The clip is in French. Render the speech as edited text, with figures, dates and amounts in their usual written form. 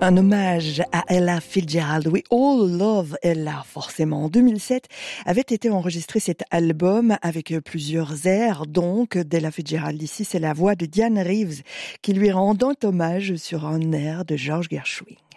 Un hommage à Ella Fitzgerald. We all love Ella, forcément. En 2007 avait été enregistré cet album avec plusieurs airs, donc, d'Ella Fitzgerald. Ici, c'est la voix de Diane Reeves qui lui rend hommage sur un air de George Gershwin.